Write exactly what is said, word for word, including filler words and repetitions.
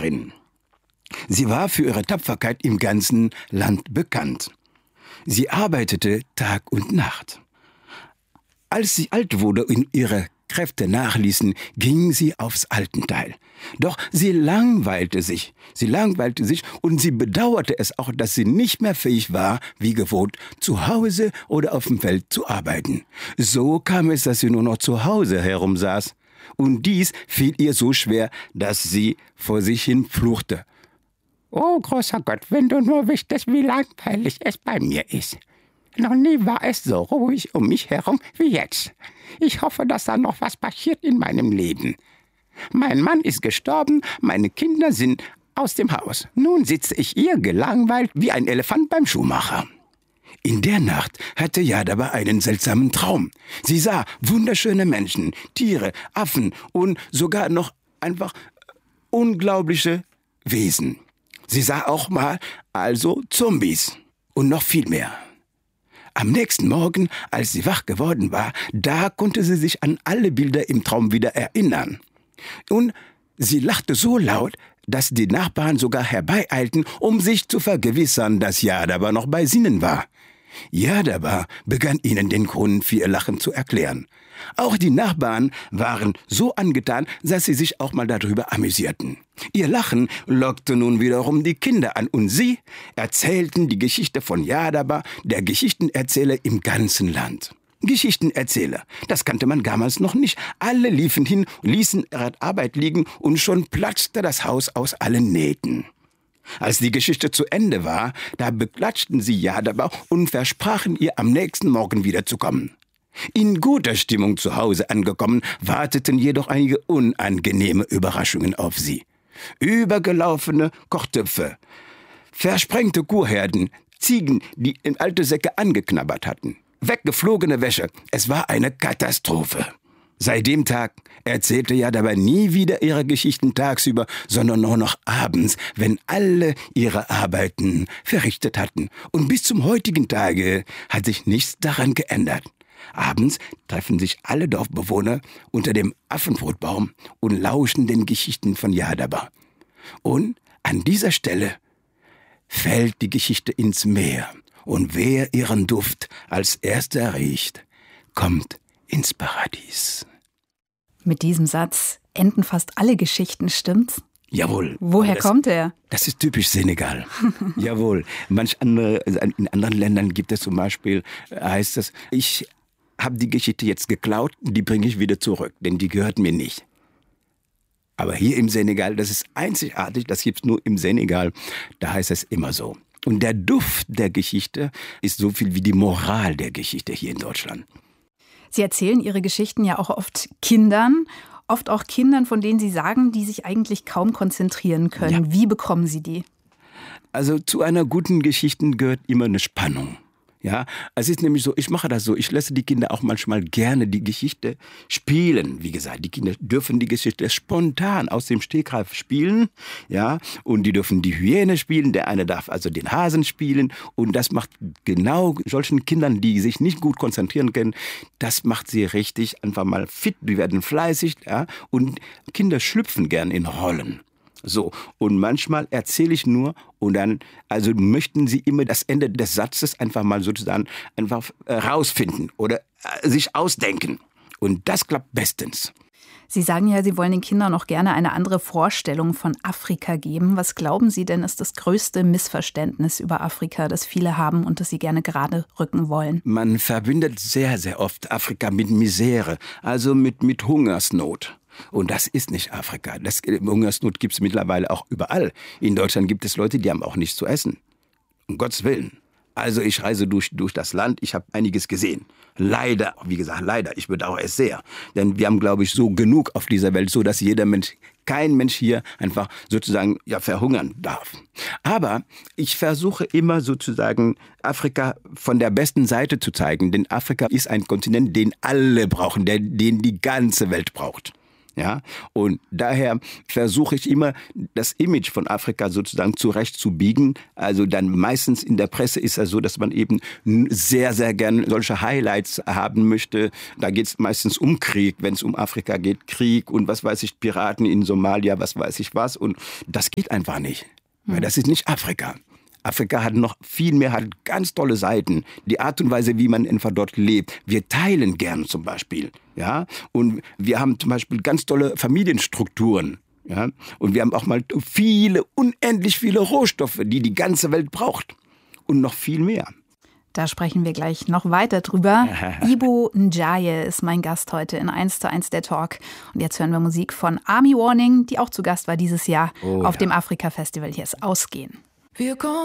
Kriegerin. Sie war für ihre Tapferkeit im ganzen Land bekannt. Sie arbeitete Tag und Nacht. Als sie alt wurde und ihre Kräfte nachließen, ging sie aufs Altenteil. Doch sie langweilte sich, sie langweilte sich und sie bedauerte es auch, dass sie nicht mehr fähig war, wie gewohnt, zu Hause oder auf dem Feld zu arbeiten. So kam es, dass sie nur noch zu Hause herumsaß. Und dies fiel ihr so schwer, dass sie vor sich hin fluchte. »Oh, großer Gott, wenn du nur wüsstest, wie langweilig es bei mir ist. Noch nie war es so ruhig um mich herum wie jetzt. Ich hoffe, dass da noch was passiert in meinem Leben. Mein Mann ist gestorben, meine Kinder sind aus dem Haus. Nun sitze ich hier gelangweilt wie ein Elefant beim Schuhmacher.« In der Nacht hatte Jadaba einen seltsamen Traum. Sie sah wunderschöne Menschen, Tiere, Affen und sogar noch einfach unglaubliche Wesen. Sie sah auch mal also Zombies und noch viel mehr. Am nächsten Morgen, als sie wach geworden war, da konnte sie sich an alle Bilder im Traum wieder erinnern. Und sie lachte so laut, dass die Nachbarn sogar herbeieilten, um sich zu vergewissern, dass Jadaba noch bei Sinnen war. Jadaba begann ihnen den Grund für ihr Lachen zu erklären. Auch die Nachbarn waren so angetan, dass sie sich auch mal darüber amüsierten. Ihr Lachen lockte nun wiederum die Kinder an und sie erzählten die Geschichte von Jadaba, der Geschichtenerzähler im ganzen Land. Geschichtenerzähler, das kannte man damals noch nicht. Alle liefen hin, ließen ihre Arbeit liegen und schon platzte das Haus aus allen Nähten. Als die Geschichte zu Ende war, da beklatschten sie Jadaba und versprachen ihr, am nächsten Morgen wiederzukommen. In guter Stimmung zu Hause angekommen, warteten jedoch einige unangenehme Überraschungen auf sie. Übergelaufene Kochtöpfe, versprengte Kuhherden, Ziegen, die in alte Säcke angeknabbert hatten, weggeflogene Wäsche. Es war eine Katastrophe. Seit dem Tag erzählte Jadaba nie wieder ihre Geschichten tagsüber, sondern nur noch abends, wenn alle ihre Arbeiten verrichtet hatten. Und bis zum heutigen Tage hat sich nichts daran geändert. Abends treffen sich alle Dorfbewohner unter dem Affenbrotbaum und lauschen den Geschichten von Jadaba. Und an dieser Stelle fällt die Geschichte ins Meer. Und wer ihren Duft als erster riecht, kommt ins Paradies. Mit diesem Satz enden fast alle Geschichten, stimmt's? Jawohl. Woher das, kommt er? Das ist typisch Senegal. Jawohl. Manch andere, in anderen Ländern gibt es zum Beispiel, heißt es, ich habe die Geschichte jetzt geklaut, die bringe ich wieder zurück, denn die gehört mir nicht. Aber hier im Senegal, das ist einzigartig, das gibt es nur im Senegal, da heißt es immer so. Und der Duft der Geschichte ist so viel wie die Moral der Geschichte hier in Deutschland. Sie erzählen Ihre Geschichten ja auch oft Kindern, oft auch Kindern, von denen Sie sagen, die sich eigentlich kaum konzentrieren können. Ja. Wie bekommen Sie die? Also zu einer guten Geschichte gehört immer eine Spannung. Ja, es ist nämlich so, ich mache das so, ich lasse die Kinder auch manchmal gerne die Geschichte spielen. Wie gesagt, die Kinder dürfen die Geschichte spontan aus dem Stegreif spielen, ja, und die dürfen die Hyäne spielen, der eine darf also den Hasen spielen und das macht genau solchen Kindern, die sich nicht gut konzentrieren können, das macht sie richtig einfach mal fit, die werden fleißig, ja, und Kinder schlüpfen gern in Rollen. So, und manchmal erzähle ich nur und dann, also möchten sie immer das Ende des Satzes einfach mal sozusagen einfach rausfinden oder sich ausdenken. Und das klappt bestens. Sie sagen ja, Sie wollen den Kindern auch gerne eine andere Vorstellung von Afrika geben. Was glauben Sie denn, ist das größte Missverständnis über Afrika, das viele haben und das Sie gerne gerade rücken wollen? Man verbindet sehr, sehr oft Afrika mit Misere, also mit, mit Hungersnot. Und das ist nicht Afrika. Das, Hungersnot gibt es mittlerweile auch überall. In Deutschland gibt es Leute, die haben auch nichts zu essen. Um Gottes Willen. Also ich reise durch, durch das Land, ich habe einiges gesehen. Leider, wie gesagt, leider, ich bedauere es sehr. Denn wir haben, glaube ich, so genug auf dieser Welt, so dass jeder Mensch, kein Mensch hier einfach sozusagen ja, verhungern darf. Aber ich versuche immer sozusagen Afrika von der besten Seite zu zeigen. Denn Afrika ist ein Kontinent, den alle brauchen, der, den die ganze Welt braucht. Ja, und daher versuche ich immer, das Image von Afrika sozusagen zurechtzubiegen. Also dann meistens in der Presse ist es so, dass man eben sehr, sehr gerne solche Highlights haben möchte. Da geht es meistens um Krieg, wenn es um Afrika geht, Krieg und was weiß ich, Piraten in Somalia, was weiß ich was. Und das geht einfach nicht, weil das ist nicht Afrika. Afrika hat noch viel mehr, hat ganz tolle Seiten. Die Art und Weise, wie man einfach dort lebt. Wir teilen gern zum Beispiel. Ja? Und wir haben zum Beispiel ganz tolle Familienstrukturen. Ja? Und wir haben auch mal viele, unendlich viele Rohstoffe, die die ganze Welt braucht. Und noch viel mehr. Da sprechen wir gleich noch weiter drüber. Ibu Njaye ist mein Gast heute in eins zu eins der Talk. Und jetzt hören wir Musik von Army Warning, die auch zu Gast war dieses Jahr oh, auf ja. dem Afrika-Festival. Hier ist Ausgehen. Wir kommen